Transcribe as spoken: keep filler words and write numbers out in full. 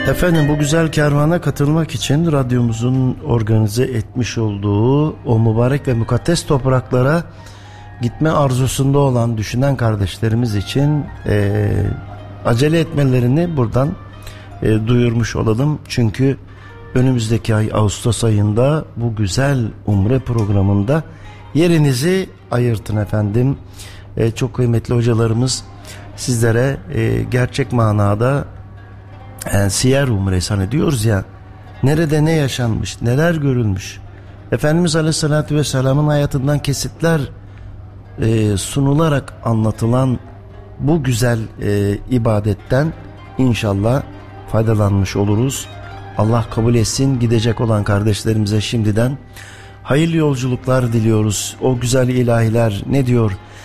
Efendim, bu güzel kervana katılmak için radyomuzun organize etmiş olduğu o mübarek ve mukaddes topraklara gitme arzusunda olan düşünen kardeşlerimiz için e, acele etmelerini buradan e, duyurmuş olalım. Çünkü önümüzdeki ay Ağustos ayında bu güzel umre programında yerinizi ayırtın efendim. E, çok kıymetli hocalarımız sizlere e, gerçek manada yani siyer umresi, hani diyoruz ya, nerede ne yaşanmış, neler görülmüş, Efendimiz Aleyhisselatü Vesselam'ın hayatından kesitler e, sunularak anlatılan bu güzel e, ibadetten inşallah faydalanmış oluruz. Allah kabul etsin. Gidecek olan kardeşlerimize şimdiden hayırlı yolculuklar diliyoruz. O güzel ilahiler ne diyor?